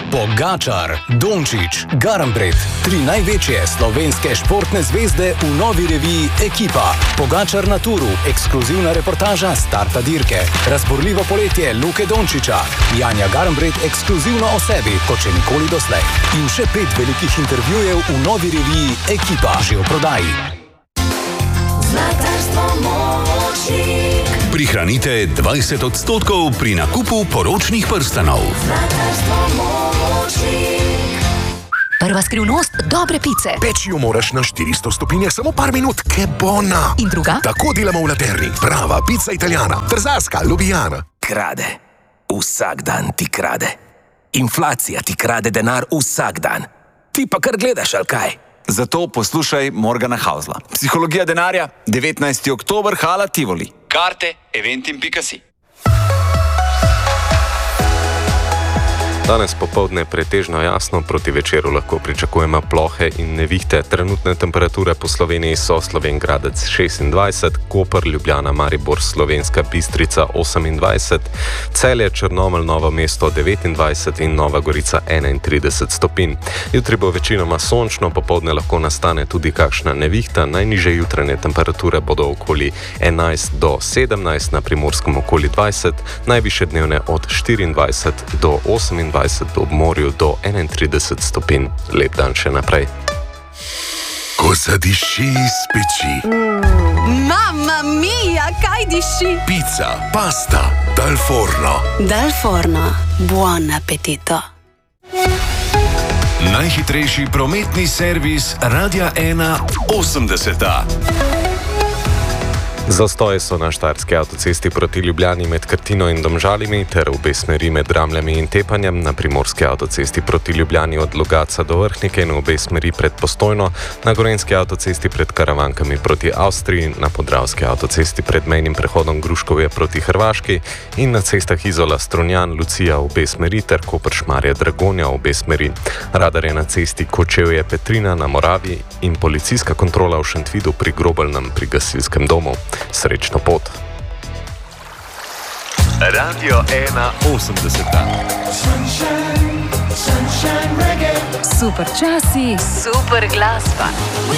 Pogačar, Dončić, Garnbret, 3 največje slovenske športne zvezde v novi reviji Ekipa. Pogačar na turu, ekskluzivna reportaža starta dirke. Razborljivo poletje Luke Dončića. Janja Garnbret ekskluzivno o sebi, kot še nikoli doslej. In še 5 velikih intervjujev v novi reviji Ekipa, že v prodaji. Zlatarstvo Močnik. Prihranite 20% pri nakupu poročnih prstanov. Zlatarstvo Močnik. Prva skrivnost dobre pice. Peči jo moraš na 400 stopinjah samo par minut, ke bona. In druga? Tako delamo v Laterni. Prava pica italijana. Trzarska, Ljubljana. Krade. Vsak dan ti krade. Inflacija ti krade denar vsak dan. Ti pa kar gledaš, ali kaj? Zato poslušaj Morgana Hausla. Psihologija denarja, 19. oktober, Hala Tivoli. Karte eventim.si. Danes popoldne pretežno jasno, proti večeru lahko pričakujemo plohe in nevihte. Trenutne temperature po Sloveniji so: Slovenj-Gradec 26, Koper, Ljubljana, Maribor, Slovenska Bistrica 28, Celje, Črnomelj, Novo mesto 29 in Nova Gorica 31 stopinj. Jutri bo večinoma sončno, popoldne lahko nastane tudi kakšna nevihta. Najnižje jutranje temperature bodo okoli 11 do 17, na Primorskem okoli 20, najvišje dnevne od 24 do 28, do obmorju do 31 stopinj. Lep dan še naprej. Ko zadiši iz peči. Mamma mia, kaj diši? Pizza, pasta, dal forno. Dal forno. Buon appetito. Najhitrejši prometni servis Radia 1 80. Zastoje so na Štajerski avtocesti proti Ljubljani med Krtino in Domžalami ter v obe smeri med Dramljami in Tepanjem, na Primorski avtocesti proti Ljubljani od Logatca do Vrhnike in v obe smeri pred Postojno, na Gorenjski avtocesti pred Karavankami proti Avstriji, na Podravski avtocesti pred mejnim prehodom Gruškovje proti Hrvaški in na cestah Izola, Strunjan, Lucija v obe smeri ter Koper-Šmarje, Dragonja v obe smeri. Radar je na cesti Kočevje, Petrina na Moravi in policijska kontrola v Šentvidu pri Grobelnem pri gasilskem domu. Srečno pot. Radio 1 80. Sunshine reggae. Super časi, super glasba.